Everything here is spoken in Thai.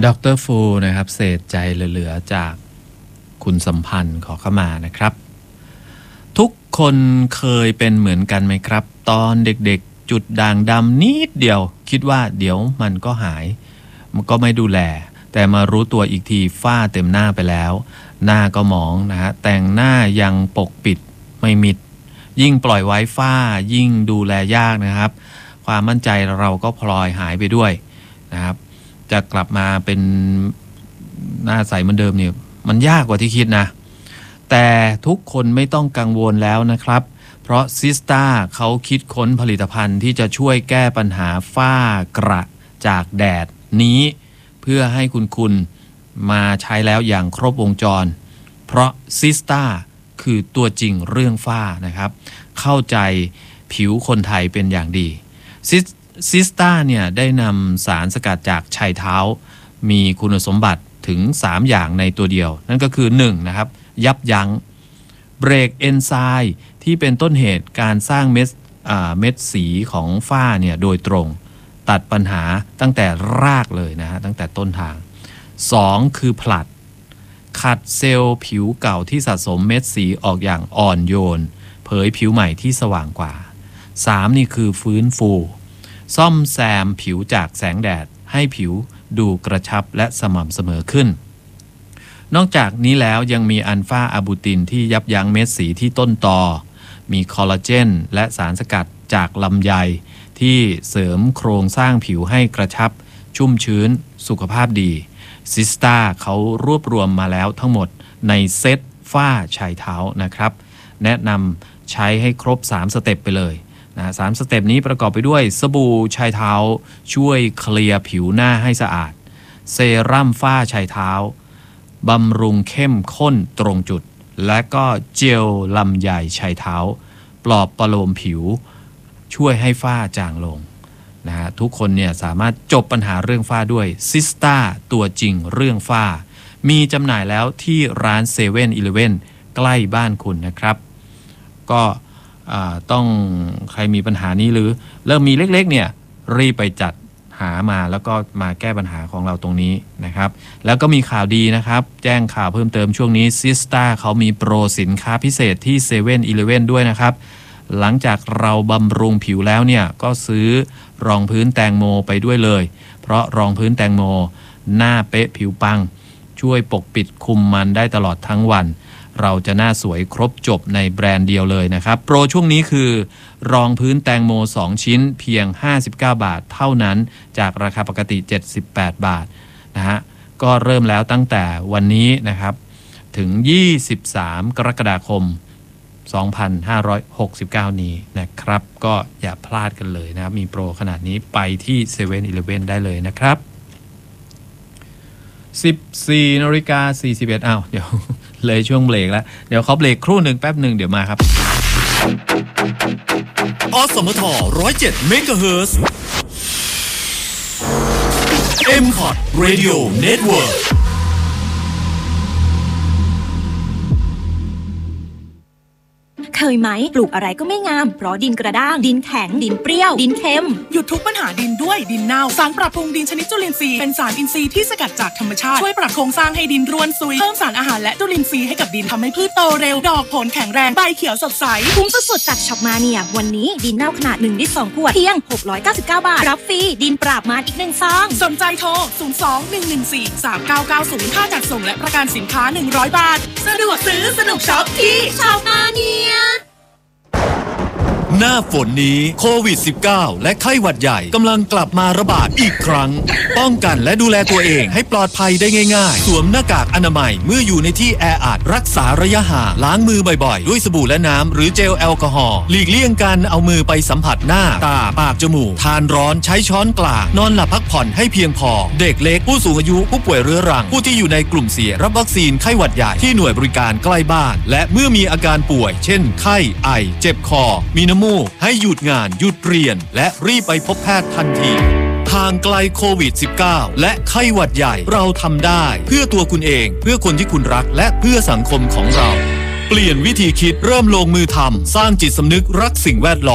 ดร.ฟูนะครับเศษใจเหลือๆจากคุณสัมพันธ์ขอเข้ามานะครับทุกคนเคยเป็นเหมือนกันไหมครับตอนเด็กๆจุดด่างดำนิดเดียวคิดว่าเดี๋ยวมันก็หายมันก็ไม่ดูแลแต่มารู้ตัวอีกทีฝ้าเต็มหน้าไปแล้วหน้าก็หมองนะฮะแต่งหน้ายังปกปิดไม่มิดยิ่งปล่อยไว้ฝ้ายิ่งดูแลยากนะครับความมั่นใจเราก็พลอยหายไปด้วยนะครับจะกลับมาเป็นหน้าใสเหมือนเดิมเนี่ยมันยากกว่าที่คิดนะแต่ทุกคนไม่ต้องกังวลแล้วนะครับเพราะซิสตาเขาคิดค้นผลิตภัณฑ์ที่จะช่วยแก้ปัญหาฝ้ากระจากแดดนี้เพื่อให้คุณมาใช้แล้วอย่างครบวงจรเพราะซิสตาคือตัวจริงเรื่องฝ้านะครับเข้าใจผิวคนไทยเป็นอย่างดีซิสตาเนี่ยได้นำสารสกัดจากไชเท้ามีคุณสมบัติถึง3อย่างในตัวเดียวนั่นก็คือ1นะครับยับยั้งเบรกเอนไซม์ที่เป็นต้นเหตุการสร้างเม็ดสีของฝ้าเนี่ยโดยตรงตัดปัญหาตั้งแต่รากเลยนะฮะตั้งแต่ต้นทาง2คือผลัดขัดเซลล์ผิวเก่าที่สะสมเม็ดสีออกอย่างอ่อนโยนเผยผิวใหม่ที่สว่างกว่า3นี่คือฟื้นฟูซ่อมแซมผิวจากแสงแดดให้ผิวดูกระชับและสม่ำเสมอขึ้นนอกจากนี้แล้วยังมีอัลฟาอะบูตินที่ยับยั้งเม็ดสีที่ต้นตอมีคอลลาเจนและสารสกัดจากลำไยที่เสริมโครงสร้างผิวให้กระชับชุ่มชื้นสุขภาพดีซิสตาเขารวบรวมมาแล้วทั้งหมดในเซตฝ้าชายเท้านะครับแนะนำใช้ให้ครบ3สเต็ปไปเลยนะ3สเต็ปนี้ประกอบไปด้วยสบู่ชายเท้าช่วยเคลียร์ผิวหน้าให้สะอาดเซรั่มฝ้าชายเท้าบำรุงเข้มข้นตรงจุดและก็เจลลำไยชายเท้าปลอบประโลมผิวช่วยให้ฝ้าจางลงนะฮะทุกคนเนี่ยสามารถจบปัญหาเรื่องฝ้าด้วยซิสตาตัวจริงเรื่องฝ้ามีจำหน่ายแล้วที่ร้าน7-Eleven ใกล้บ้านคุณนะครับก็ต้องใครมีปัญหานี้หรือเริ่มมีเล็กๆเนี่ยรีบไปจัดหามาแล้วก็มาแก้ปัญหาของเราตรงนี้นะครับแล้วก็มีข่าวดีนะครับแจ้งข่าวเพิ่มเติมช่วงนี้ซิสตาเขามีโปรสินค้าพิเศษที่7-Eleven ด้วยนะครับหลังจากเราบำรุงผิวแล้วเนี่ยก็ซื้อรองพื้นแตงโมไปด้วยเลยเพราะรองพื้นแตงโมหน้าเป๊ะผิวปังช่วยปกปิดคุมมันได้ตลอดทั้งวันเราจะหน้าสวยครบจบในแบรนด์เดียวเลยนะครับโปรช่วงนี้คือรองพื้นแตงโม2ชิ้นเพียง59 บาทเท่านั้นจากราคาปกติ78 บาทนะฮะก็เริ่มแล้วตั้งแต่วันนี้นะครับถึง23 กรกฎาคม2569 นี้นะครับก็อย่าพลาดกันเลยนะครับมีโปรขนาดนี้ไปที่7-Eleven ได้เลยนะครับ14:41 อ้าวเดี๋ยวเลยช่วงเบรกแล้วเดี๋ยวเขาเบรกครู่หนึ่งแป๊บหนึ่งเดี๋ยวมาครับอสมท107 เมกะเฮิรตซ์ M-Pod Radio Network เคยไหมปลูกอะไรก็ไม่งามเพราะดินกระด้างดินแข็งดินเปรี้ยวดินเค็มหยุดทุกปัญหาดินด้วยดินเน่าสารปรับปรุงดินชนิดจุลินทรีย์เป็นสารอินทรีย์ที่สกัดจากธรรมชาติช่วยปรับโครงสร้างให้ดินร่วนซุยเพิ่มสารอาหารและจุลินทรีย์ให้กับดินทำให้พืชโตเร็วดอกผลแข็งแรงใบเขียวสดใสคุ้มสุดๆจากช็อปมาเนียวันนี้ดินเน่าขนาด1 ลิตร 2 ขวดเพียง699 บาทรับฟรีดินปราบมารอีก1 ซองสนใจโทร02-114-3990ค่าจัดส่งและประกันสินค้า100 บาทสะดวกซื้อสนุกช็อปที่ช็อปมาเนียหน้าฝนนี้โควิด -19 และไข้หวัดใหญ่กำลังกลับมาระบาดอีกครั้งป้องกันและดูแลตัวเองให้ปลอดภัยได้ง่ายๆสวมหน้ากากอนามัยเมื่ออยู่ในที่แออัดรักษาระยะห่างล้างมือบ่อยๆด้วยสบู่และน้ำหรือเจลแอลกอฮอล์หลีกเลี่ยงการเอามือไปสัมผัสหน้าตาปากจมูกทานร้อนใช้ช้อนกลางนอนหลับพักผ่อนให้เพียงพอเด็กเล็กผู้สูงอายุผู้ป่วยเรื้อรังผู้ที่อยู่ในกลุ่มเสี่ยงรับวัคซีนไข้หวัดใหญ่ที่หน่วยบริการใกล้บ้านและเมื่อมีอาการป่วยเช่นไข้ไอเจ็บคอมีน้ำมูกให้หยุดงานหยุดเรียนและรีบไปพบแพทย์ทันทีห่างไกลโควิด -19 และไข้หวัดใหญ่เราทำได้เพื่อตัวคุณเองเพื่อคนที่คุณรักและเพื่อสังคมของเราเปลี่ยนวิธีคิดเริ่มลงมือทำสร้างจิตสำนึกรักสิ่งแวดล้อม